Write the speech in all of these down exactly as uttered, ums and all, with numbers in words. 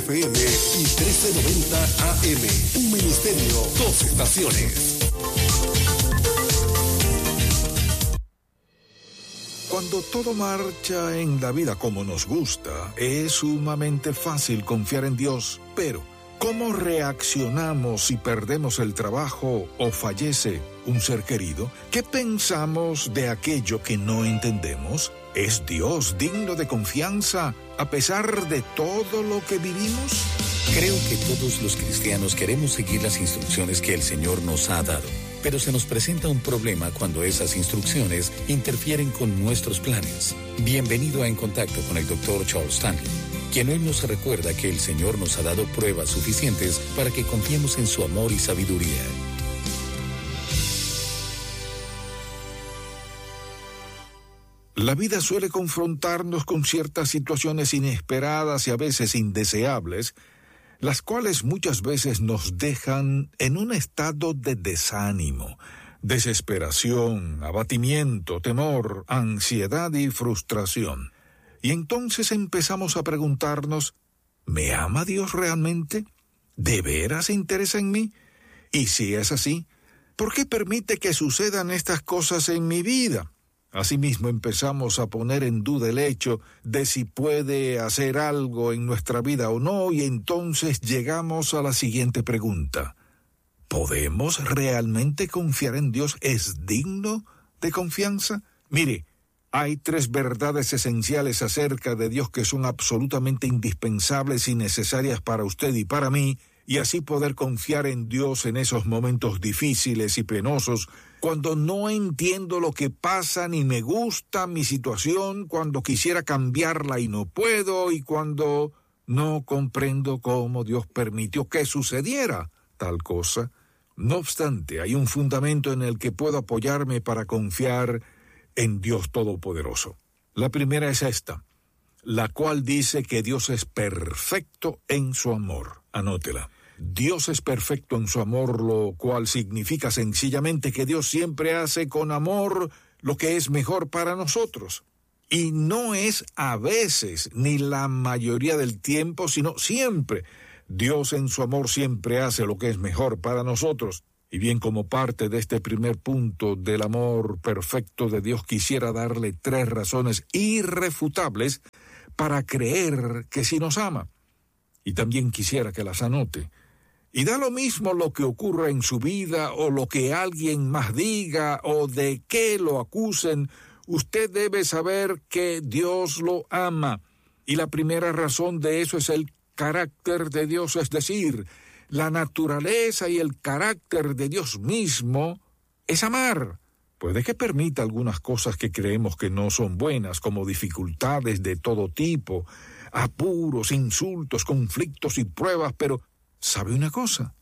F M y trece noventa A M. Un ministerio, dos estaciones. Cuando todo marcha en la vida como nos gusta, es sumamente fácil confiar en Dios, pero ¿cómo reaccionamos si perdemos el trabajo o fallece un ser querido? ¿Qué pensamos de aquello que no entendemos? ¿Es Dios digno de confianza a pesar de todo lo que vivimos? Creo que todos los cristianos queremos seguir las instrucciones que el Señor nos ha dado, pero se nos presenta un problema cuando esas instrucciones interfieren con nuestros planes. Bienvenido a En Contacto con el doctor Charles Stanley, quien hoy nos recuerda que el Señor nos ha dado pruebas suficientes para que confiemos en su amor y sabiduría. La vida suele confrontarnos con ciertas situaciones inesperadas y a veces indeseables, las cuales muchas veces nos dejan en un estado de desánimo, desesperación, abatimiento, temor, ansiedad y frustración. Y entonces empezamos a preguntarnos, ¿me ama Dios realmente? ¿De veras se interesa en mí? Y si es así, ¿por qué permite que sucedan estas cosas en mi vida? Asimismo empezamos a poner en duda el hecho de si puede hacer algo en nuestra vida o no, y entonces llegamos a la siguiente pregunta. ¿Podemos realmente confiar en Dios? ¿Es digno de confianza? Mire, hay tres verdades esenciales acerca de Dios que son absolutamente indispensables y necesarias para usted y para mí, y así poder confiar en Dios en esos momentos difíciles y penosos, cuando no entiendo lo que pasa ni me gusta mi situación, cuando quisiera cambiarla y no puedo, y cuando no comprendo cómo Dios permitió que sucediera tal cosa. No obstante, hay un fundamento en el que puedo apoyarme para confiar en Dios Todopoderoso. La primera es esta, la cual dice que Dios es perfecto en su amor. Anótela. Dios es perfecto en su amor, lo cual significa sencillamente que Dios siempre hace con amor lo que es mejor para nosotros. Y no es a veces, ni la mayoría del tiempo, sino siempre. Dios en su amor siempre hace lo que es mejor para nosotros. Y bien, como parte de este primer punto del amor perfecto de Dios, quisiera darle tres razones irrefutables para creer que sí nos ama. Y también quisiera que las anote. Y da lo mismo lo que ocurra en su vida o lo que alguien más diga o de qué lo acusen, usted debe saber que Dios lo ama. Y la primera razón de eso es el carácter de Dios, es decir, la naturaleza y el carácter de Dios mismo es amar. Puede que permita algunas cosas que creemos que no son buenas, como dificultades de todo tipo, apuros, insultos, conflictos y pruebas, pero ¿sabe una cosa?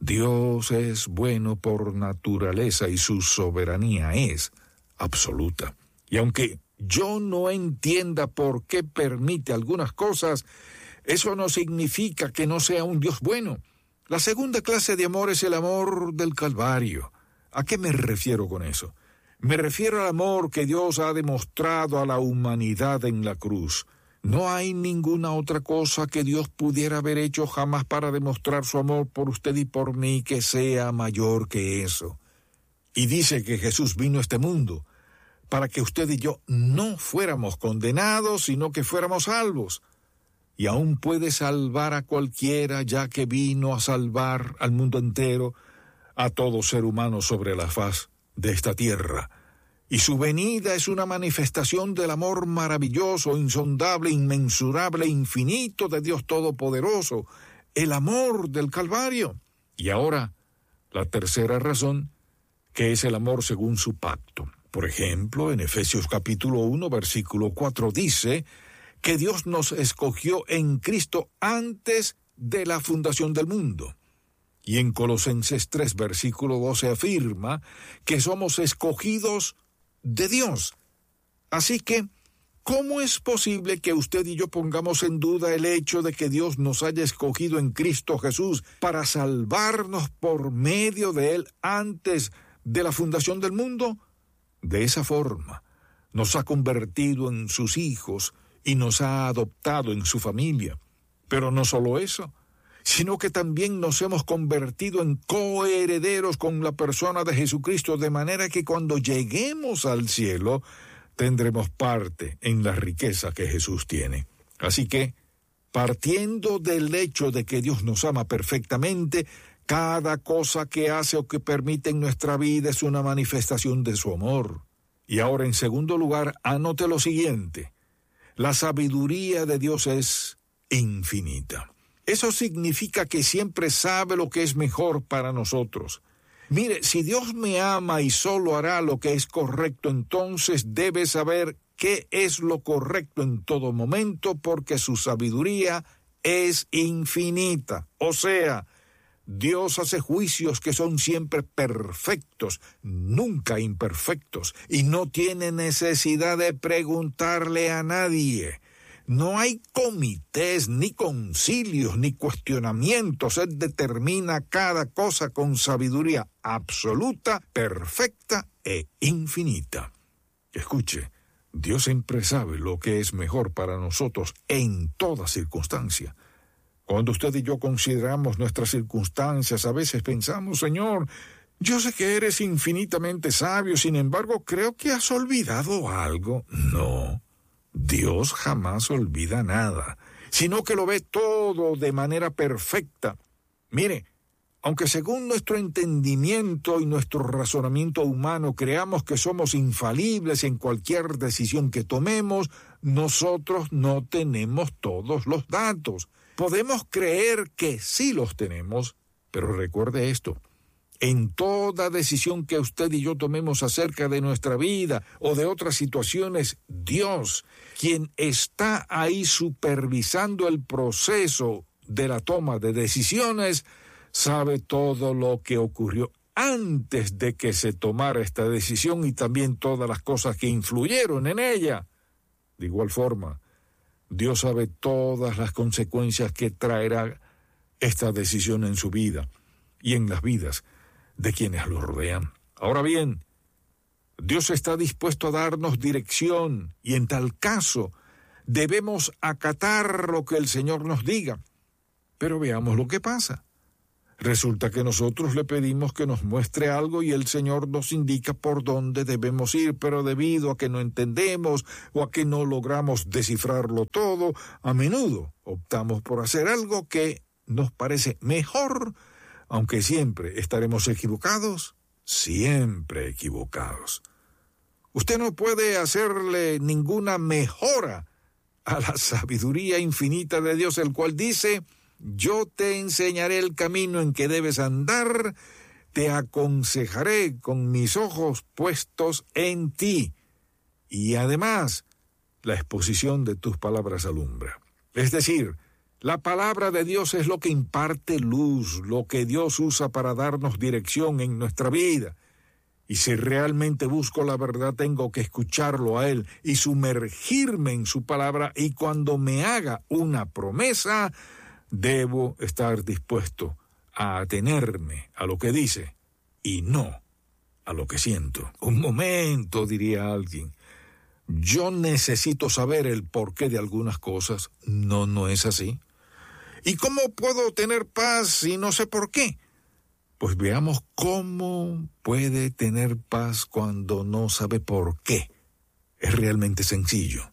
Dios es bueno por naturaleza y su soberanía es absoluta. Y aunque yo no entienda por qué permite algunas cosas, eso no significa que no sea un Dios bueno. La segunda clase de amor es el amor del Calvario. ¿A qué me refiero con eso? Me refiero al amor que Dios ha demostrado a la humanidad en la cruz. No hay ninguna otra cosa que Dios pudiera haber hecho jamás para demostrar su amor por usted y por mí que sea mayor que eso. Y dice que Jesús vino a este mundo para que usted y yo no fuéramos condenados, sino que fuéramos salvos. Y aún puede salvar a cualquiera, ya que vino a salvar al mundo entero, a todo ser humano sobre la faz de esta tierra. Y su venida es una manifestación del amor maravilloso, insondable, inmensurable, infinito de Dios Todopoderoso, el amor del Calvario. Y ahora, la tercera razón, que es el amor según su pacto. Por ejemplo, en Efesios capítulo uno, versículo cuatro, dice que Dios nos escogió en Cristo antes de la fundación del mundo. Y en Colosenses tres, versículo doce, afirma que somos escogidos de Dios. Así que, ¿cómo es posible que usted y yo pongamos en duda el hecho de que Dios nos haya escogido en Cristo Jesús para salvarnos por medio de Él antes de la fundación del mundo? De esa forma, nos ha convertido en sus hijos y nos ha adoptado en su familia. Pero no solo eso, sino que también nos hemos convertido en coherederos con la persona de Jesucristo, de manera que cuando lleguemos al cielo, tendremos parte en la riqueza que Jesús tiene. Así que, partiendo del hecho de que Dios nos ama perfectamente, cada cosa que hace o que permite en nuestra vida es una manifestación de su amor. Y ahora, en segundo lugar, anote lo siguiente: la sabiduría de Dios es infinita. Eso significa que siempre sabe lo que es mejor para nosotros. Mire, si Dios me ama y solo hará lo que es correcto, entonces debe saber qué es lo correcto en todo momento, porque su sabiduría es infinita. O sea, Dios hace juicios que son siempre perfectos, nunca imperfectos, y no tiene necesidad de preguntarle a nadie. No hay comités, ni concilios, ni cuestionamientos. Él determina cada cosa con sabiduría absoluta, perfecta e infinita. Escuche, Dios siempre sabe lo que es mejor para nosotros en toda circunstancia. Cuando usted y yo consideramos nuestras circunstancias, a veces pensamos: Señor, yo sé que eres infinitamente sabio, sin embargo, creo que has olvidado algo. No. Dios jamás olvida nada, sino que lo ve todo de manera perfecta. Mire, aunque según nuestro entendimiento y nuestro razonamiento humano creamos que somos infalibles en cualquier decisión que tomemos, nosotros no tenemos todos los datos. Podemos creer que sí los tenemos, pero recuerde esto: en toda decisión que usted y yo tomemos acerca de nuestra vida o de otras situaciones, Dios, quien está ahí supervisando el proceso de la toma de decisiones, sabe todo lo que ocurrió antes de que se tomara esta decisión y también todas las cosas que influyeron en ella. De igual forma, Dios sabe todas las consecuencias que traerá esta decisión en su vida y en las vidas de quienes lo rodean. Ahora bien, Dios está dispuesto a darnos dirección y en tal caso debemos acatar lo que el Señor nos diga. Pero veamos lo que pasa. Resulta que nosotros le pedimos que nos muestre algo y el Señor nos indica por dónde debemos ir, pero debido a que no entendemos o a que no logramos descifrarlo todo, a menudo optamos por hacer algo que nos parece mejor, aunque siempre estaremos equivocados, siempre equivocados. Usted no puede hacerle ninguna mejora a la sabiduría infinita de Dios, el cual dice: yo te enseñaré el camino en que debes andar, te aconsejaré con mis ojos puestos en ti. Y además, la exposición de tus palabras alumbra. Es decir, la palabra de Dios es lo que imparte luz, lo que Dios usa para darnos dirección en nuestra vida. Y si realmente busco la verdad, tengo que escucharlo a Él y sumergirme en su palabra, y cuando me haga una promesa, debo estar dispuesto a atenerme a lo que dice y no a lo que siento. Un momento, diría alguien. Yo necesito saber el porqué de algunas cosas. No, no es así. ¿Y cómo puedo tener paz si no sé por qué? Pues veamos cómo puede tener paz cuando no sabe por qué. Es realmente sencillo.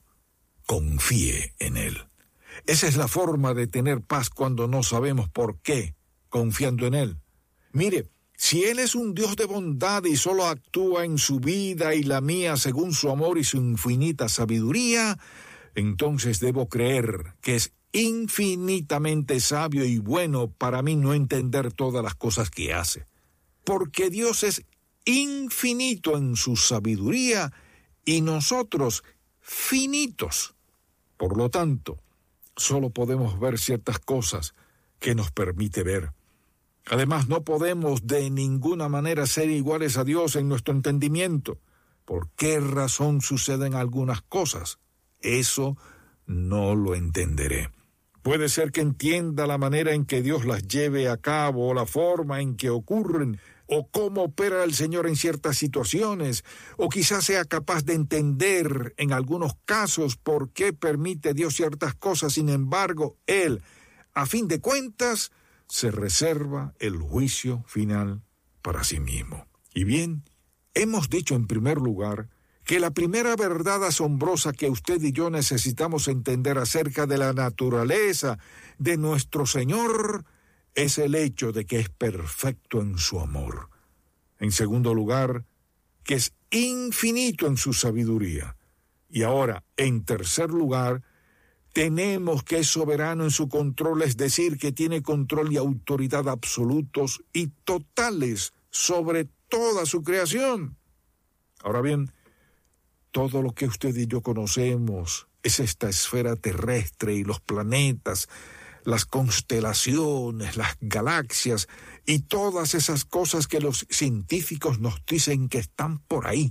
Confíe en Él. Esa es la forma de tener paz cuando no sabemos por qué, confiando en Él. Mire, si Él es un Dios de bondad y solo actúa en su vida y la mía según su amor y su infinita sabiduría, entonces debo creer que es infinitamente sabio y bueno para mí no entender todas las cosas que hace. Porque Dios es infinito en su sabiduría y nosotros finitos. Por lo tanto, solo podemos ver ciertas cosas que nos permite ver. Además, no podemos de ninguna manera ser iguales a Dios en nuestro entendimiento. ¿Por qué razón suceden algunas cosas? Eso no lo entenderé. Puede ser que entienda la manera en que Dios las lleve a cabo, o la forma en que ocurren, o cómo opera el Señor en ciertas situaciones, o quizás sea capaz de entender en algunos casos por qué permite Dios ciertas cosas. Sin embargo, Él, a fin de cuentas, se reserva el juicio final para sí mismo. Y bien, hemos dicho en primer lugar que la primera verdad asombrosa que usted y yo necesitamos entender acerca de la naturaleza de nuestro Señor es el hecho de que es perfecto en su amor. En segundo lugar, que es infinito en su sabiduría. Y ahora, en tercer lugar, tenemos que es soberano en su control, es decir, que tiene control y autoridad absolutos y totales sobre toda su creación. Ahora bien, todo lo que usted y yo conocemos es esta esfera terrestre y los planetas, las constelaciones, las galaxias y todas esas cosas que los científicos nos dicen que están por ahí.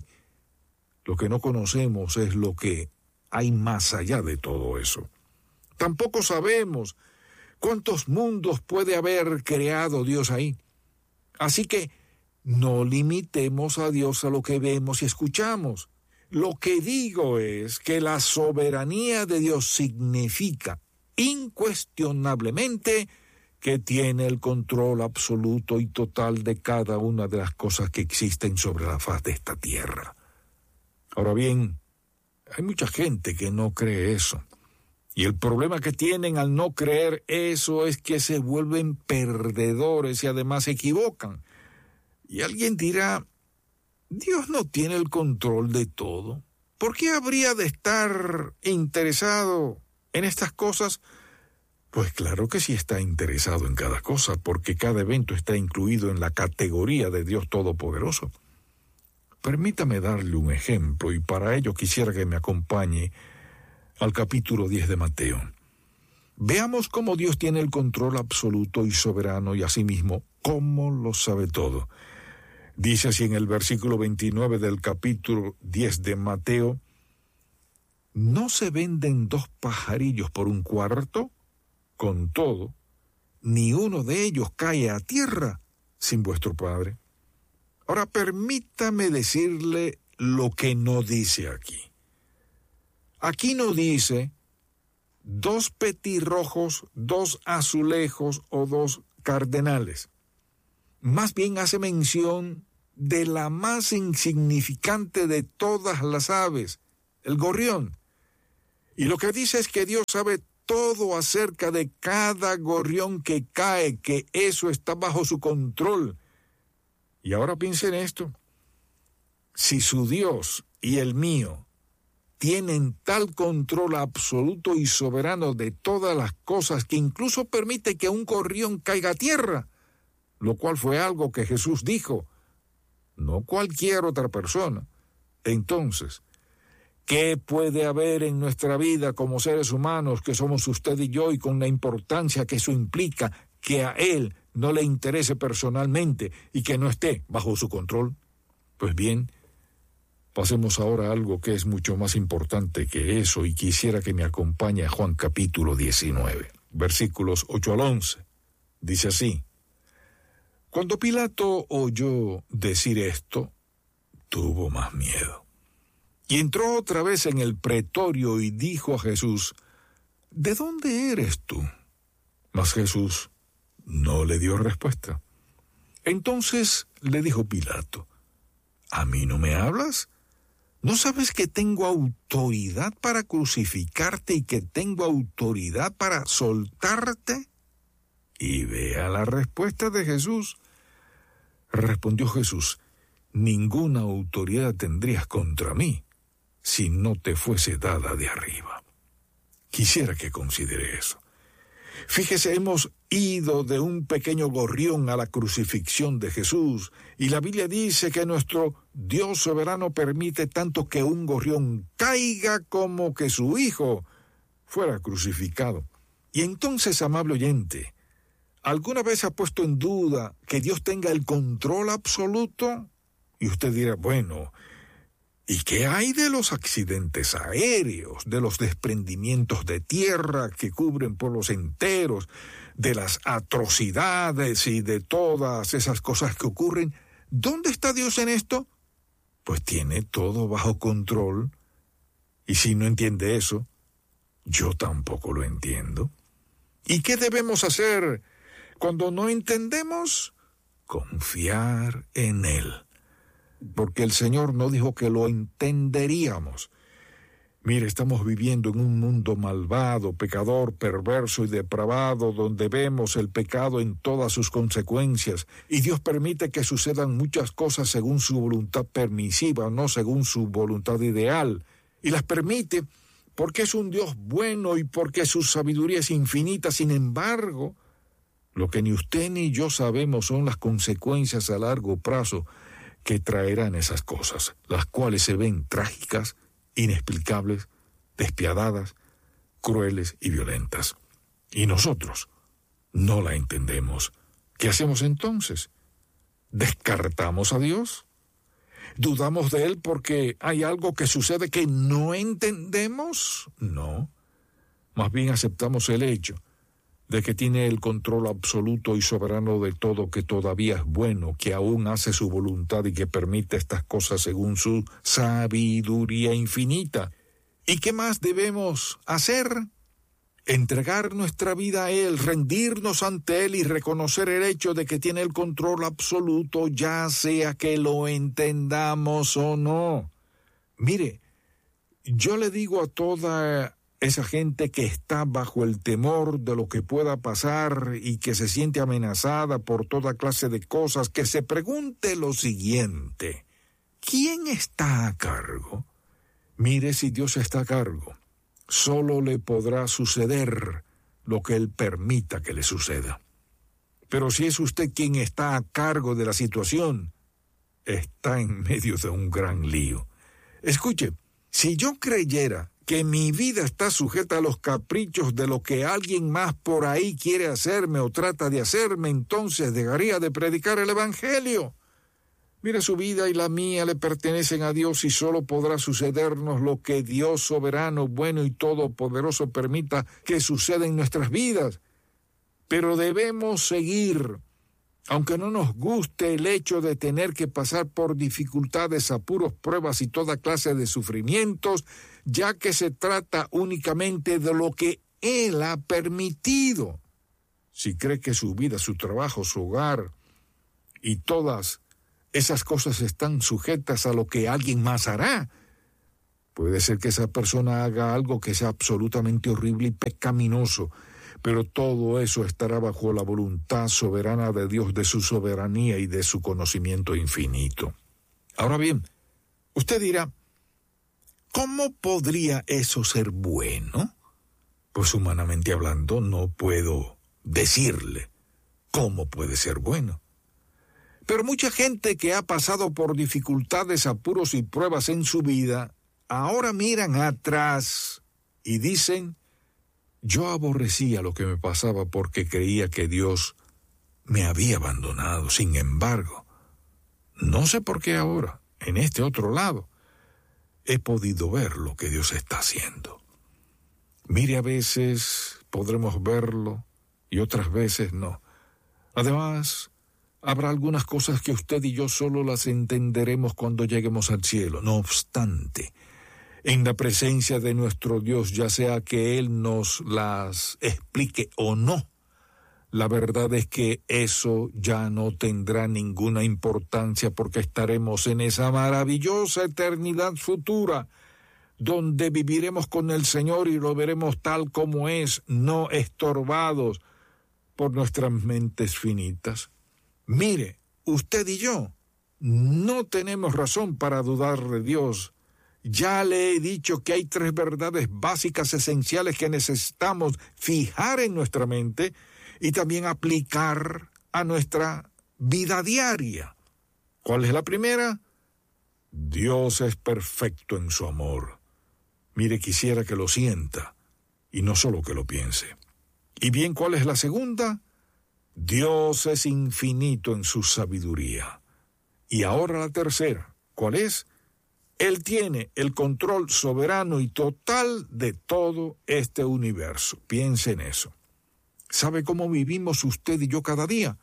Lo que no conocemos es lo que hay más allá de todo eso. Tampoco sabemos cuántos mundos puede haber creado Dios ahí. Así que no limitemos a Dios a lo que vemos y escuchamos. Lo que digo es que la soberanía de Dios significa incuestionablemente que tiene el control absoluto y total de cada una de las cosas que existen sobre la faz de esta tierra. Ahora bien, hay mucha gente que no cree eso. Y el problema que tienen al no creer eso es que se vuelven perdedores y además se equivocan. Y alguien dirá, Dios no tiene el control de todo. ¿Por qué habría de estar interesado en estas cosas? Pues claro que sí está interesado en cada cosa, porque cada evento está incluido en la categoría de Dios Todopoderoso. Permítame darle un ejemplo, y para ello quisiera que me acompañe al capítulo diez de Mateo. Veamos cómo Dios tiene el control absoluto y soberano y asimismo cómo lo sabe todo. Dice así en el versículo veintinueve del capítulo diez de Mateo: ¿no se venden dos pajarillos por un cuarto? Con todo, ni uno de ellos cae a tierra sin vuestro Padre. Ahora permítame decirle lo que no dice aquí. Aquí no dice dos petirrojos, dos azulejos o dos cardenales. Más bien hace mención de la más insignificante de todas las aves, el gorrión. Y lo que dice es que Dios sabe todo acerca de cada gorrión que cae, que eso está bajo su control. Y ahora piensen esto. Si su Dios y el mío tienen tal control absoluto y soberano de todas las cosas que incluso permite que un gorrión caiga a tierra, lo cual fue algo que Jesús dijo, no cualquier otra persona, entonces, ¿qué puede haber en nuestra vida como seres humanos que somos usted y yo, y con la importancia que eso implica que a Él no le interese personalmente y que no esté bajo su control? Pues bien, pasemos ahora a algo que es mucho más importante que eso, y quisiera que me acompañe a Juan capítulo diecinueve, versículos ocho al once. Dice así: cuando Pilato oyó decir esto, tuvo más miedo. Y entró otra vez en el pretorio y dijo a Jesús: ¿de dónde eres tú? Mas Jesús no le dio respuesta. Entonces le dijo Pilato: ¿a mí no me hablas? ¿No sabes que tengo autoridad para crucificarte y que tengo autoridad para soltarte? Y vea la respuesta de Jesús. Respondió Jesús: ninguna autoridad tendrías contra mí si no te fuese dada de arriba. Quisiera que considere eso. Fíjese, hemos ido de un pequeño gorrión a la crucifixión de Jesús, y la Biblia dice que nuestro Dios soberano permite tanto que un gorrión caiga como que su hijo fuera crucificado. Y entonces, amable oyente, ¿alguna vez ha puesto en duda que Dios tenga el control absoluto? Y usted dirá, bueno, ¿y qué hay de los accidentes aéreos, de los desprendimientos de tierra que cubren pueblos enteros, de las atrocidades y de todas esas cosas que ocurren? ¿Dónde está Dios en esto? Pues tiene todo bajo control. Y si no entiende eso, yo tampoco lo entiendo. ¿Y qué debemos hacer cuando no entendemos? Confiar en Él. Porque el Señor no dijo que lo entenderíamos. Mire, estamos viviendo en un mundo malvado, pecador, perverso y depravado, donde vemos el pecado en todas sus consecuencias, y Dios permite que sucedan muchas cosas según su voluntad permisiva, no según su voluntad ideal, y las permite porque es un Dios bueno y porque su sabiduría es infinita. Sin embargo, lo que ni usted ni yo sabemos son las consecuencias a largo plazo que traerán esas cosas, las cuales se ven trágicas, inexplicables, despiadadas, crueles y violentas. Y nosotros no la entendemos. ¿Qué hacemos entonces? ¿Descartamos a Dios? ¿Dudamos de Él porque hay algo que sucede que no entendemos? No. Más bien aceptamos el hecho de que tiene el control absoluto y soberano de todo, que todavía es bueno, que aún hace su voluntad y que permite estas cosas según su sabiduría infinita. ¿Y qué más debemos hacer? Entregar nuestra vida a Él, rendirnos ante Él y reconocer el hecho de que tiene el control absoluto, ya sea que lo entendamos o no. Mire, yo le digo a toda esa gente que está bajo el temor de lo que pueda pasar y que se siente amenazada por toda clase de cosas, que se pregunte lo siguiente: ¿quién está a cargo? Mire, si Dios está a cargo, solo le podrá suceder lo que Él permita que le suceda. Pero si es usted quien está a cargo de la situación, está en medio de un gran lío. Escuche, si yo creyera que mi vida está sujeta a los caprichos de lo que alguien más por ahí quiere hacerme o trata de hacerme, entonces dejaría de predicar el Evangelio. Mire, su vida y la mía le pertenecen a Dios y solo podrá sucedernos lo que Dios soberano, bueno y todopoderoso permita que suceda en nuestras vidas. Pero debemos seguir, aunque no nos guste el hecho de tener que pasar por dificultades, apuros, pruebas y toda clase de sufrimientos, ya que se trata únicamente de lo que Él ha permitido. Si cree que su vida, su trabajo, su hogar y todas esas cosas están sujetas a lo que alguien más hará, puede ser que esa persona haga algo que sea absolutamente horrible y pecaminoso, pero todo eso estará bajo la voluntad soberana de Dios, de su soberanía y de su conocimiento infinito. Ahora bien, usted dirá, ¿cómo podría eso ser bueno? Pues humanamente hablando, no puedo decirle cómo puede ser bueno. Pero mucha gente que ha pasado por dificultades, apuros y pruebas en su vida, ahora miran atrás y dicen: yo aborrecía lo que me pasaba porque creía que Dios me había abandonado. Sin embargo, no sé por qué ahora, en este otro lado, he podido ver lo que Dios está haciendo. Mire, a veces podremos verlo y otras veces no. Además, habrá algunas cosas que usted y yo solo las entenderemos cuando lleguemos al cielo. No obstante, en la presencia de nuestro Dios, ya sea que Él nos las explique o no, la verdad es que eso ya no tendrá ninguna importancia, porque estaremos en esa maravillosa eternidad futura, donde viviremos con el Señor y lo veremos tal como es, no estorbados por nuestras mentes finitas. Mire, usted y yo no tenemos razón para dudar de Dios. Ya le he dicho que hay tres verdades básicas esenciales que necesitamos fijar en nuestra mente y también aplicar a nuestra vida diaria. ¿Cuál es la primera? Dios es perfecto en su amor. Mire, quisiera que lo sienta y no solo que lo piense. ¿Y bien cuál es la segunda? Dios es infinito en su sabiduría. Y ahora la tercera, ¿cuál es? Él tiene el control soberano y total de todo este universo. Piense en eso. ¿Sabe cómo vivimos usted y yo cada día?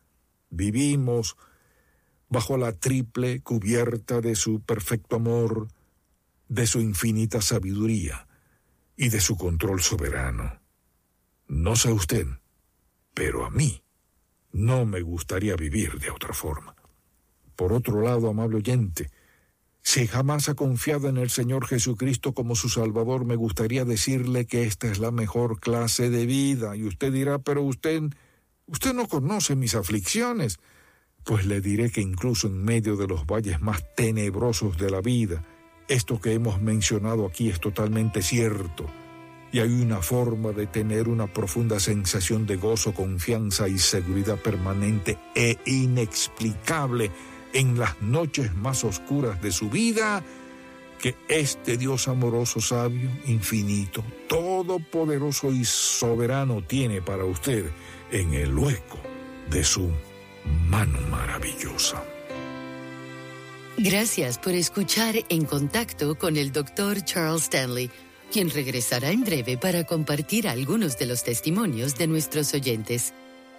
Vivimos bajo la triple cubierta de su perfecto amor, de su infinita sabiduría y de su control soberano. No sé usted, pero a mí no me gustaría vivir de otra forma. Por otro lado, amable oyente, si jamás ha confiado en el Señor Jesucristo como su Salvador, me gustaría decirle que esta es la mejor clase de vida. Y usted dirá, pero usted, usted no conoce mis aflicciones. Pues le diré que incluso en medio de los valles más tenebrosos de la vida, esto que hemos mencionado aquí es totalmente cierto. Y hay una forma de tener una profunda sensación de gozo, confianza y seguridad permanente e inexplicable en las noches más oscuras de su vida, que este Dios amoroso, sabio, infinito, todopoderoso y soberano tiene para usted en el hueco de su mano maravillosa. Gracias por escuchar En Contacto con el doctor Charles Stanley, quien regresará en breve para compartir algunos de los testimonios de nuestros oyentes.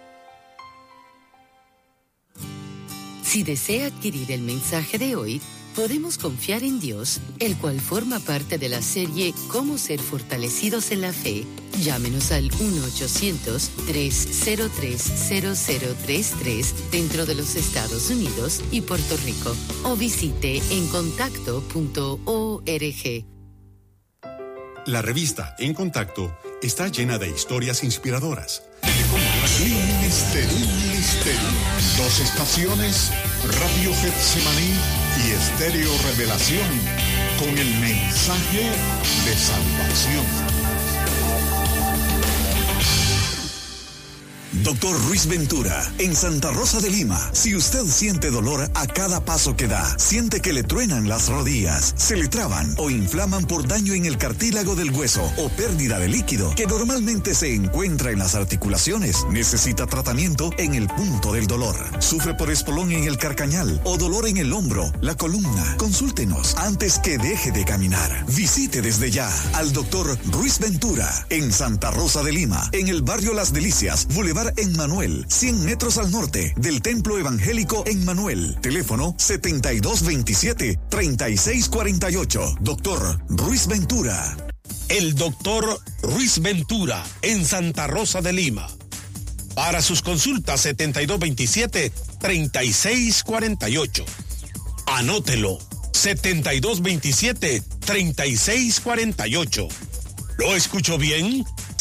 Si desea adquirir el mensaje de hoy, podemos confiar en Dios, el cual forma parte de la serie Cómo ser fortalecidos en la fe. Llámenos al uno ochocientos, tres cero tres, cero cero tres tres dentro de los Estados Unidos y Puerto Rico o visite en contacto punto org. La revista En Contacto está llena de historias inspiradoras. Un misterio, un misterio. Dos estaciones, Radio Getsemaní y Estéreo Revelación, con el mensaje de salvación. Doctor Ruiz Ventura, en Santa Rosa de Lima. Si usted siente dolor a cada paso que da, siente que le truenan las rodillas, se le traban o inflaman por daño en el cartílago del hueso o pérdida de líquido que normalmente se encuentra en las articulaciones, necesita tratamiento en el punto del dolor. Sufre por espolón en el carcañal o dolor en el hombro, la columna. Consúltenos antes que deje de caminar. Visite desde ya al doctor Ruiz Ventura en Santa Rosa de Lima, en el barrio Las Delicias, Boulevard en Manuel, cien metros al norte del Templo Evangélico en Manuel. Teléfono setenta y dos veintisiete, treinta y seis cuarenta y ocho. Doctor Ruiz Ventura. El doctor Ruiz Ventura en Santa Rosa de Lima. Para sus consultas setenta y dos veintisiete, treinta y seis cuarenta y ocho. Anótelo. setenta y dos veintisiete, treinta y seis cuarenta y ocho. ¿Lo escucho bien?